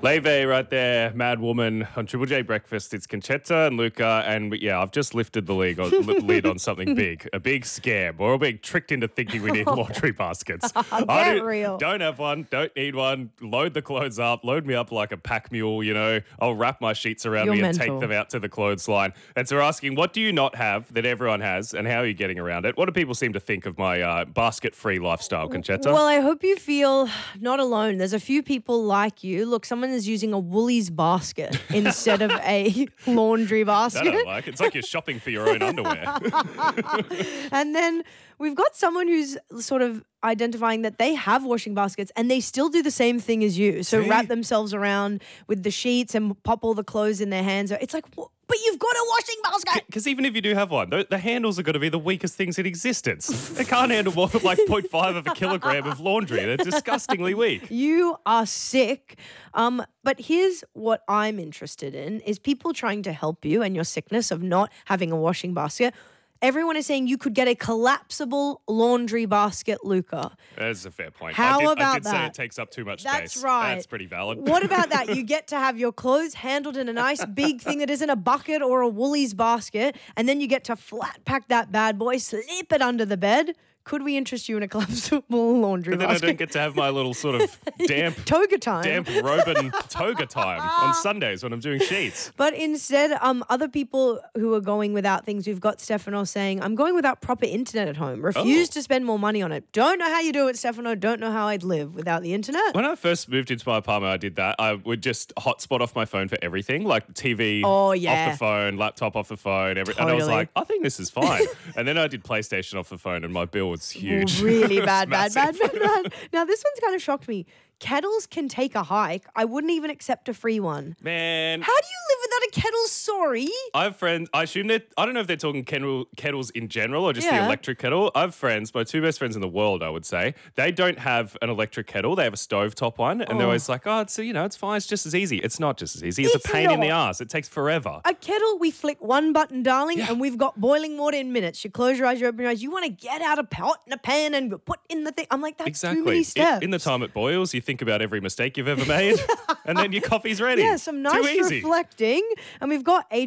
Leve right there, Mad Woman on Triple J Breakfast. It's Conchetta and Luca, and yeah, I've just lifted the lid on something big, a big scam. We're all being tricked into thinking we need laundry baskets. Get real. Don't have one, don't need one. Load the clothes up, load me up like a pack mule, I'll wrap my sheets around You're me and mental. take them out to the clothesline. And so we're asking, what do you not have that everyone has, and how are you getting around it? What do people seem to think of my basket-free lifestyle, Conchetta? Well, I hope you feel not alone. There's a few people like you. Look, someone is using a Woolies basket instead of a laundry That basket. I like. It's like you're shopping for your own underwear. And then we've got someone who's sort of identifying that they have washing baskets and they still do the same thing as you. So See? wrap themselves around with the sheets and pop all the clothes in their hands. It's like, but you've got a washing basket. Because even if you do have one, the handles are going to be the weakest things in existence. They can't handle more than like 0.5 of a kilogram of laundry. They're disgustingly weak. You are sick. But here's what I'm interested in is people trying to help you and your sickness of not having a washing basket. Everyone is saying you could get a collapsible laundry basket, Luca. That's a fair point. How I about did say that? it takes up too much That's space. right. That's pretty valid. What about that? You get to have your clothes handled in a nice big thing that isn't a bucket or a Woolies basket, and then you get to flat pack that bad boy, slip it under the bed. Could we interest you in a collapsible laundry But then basket? I don't get to have my little sort of damp Toga time. robe and toga time on Sundays when I'm doing sheets. But instead, other people who are going without things, we've got Stefano saying, I'm going without proper internet at home. Refuse to spend more money on it. Don't know how you do it, Stefano. Don't know how I'd live without the internet. When I first moved into my apartment, I did that. I would just hotspot off my phone for everything, like TV Oh, yeah. off the phone, laptop off the phone. And I was Totally. like, I think this is fine. And then I did PlayStation off the phone and my bill was huge. Really It was bad. massive. Now, this one's kind of shocked me. Kettles can take a hike. I wouldn't even accept a free one. Man. How do you live without a kettle? Sorry. I have friends, I don't know if they're talking kettles in general or just the Yeah. electric kettle. I have friends, my two best friends in the world, I would say. They don't have an electric kettle. They have a stovetop one. And they're always like, it's fine. It's just as easy. It's not just as easy. It's It's a pain in the not. ass. It takes forever. A kettle, we flick one button, darling, and we've got boiling water in minutes. You close your eyes, you open your eyes. You want to get out a pot and a pan and put in the thing. I'm like, that's too many steps. In the time it boils, you think about every mistake you've ever made, and then your coffee's ready. Yeah, some Too nice easy. reflecting. And we've got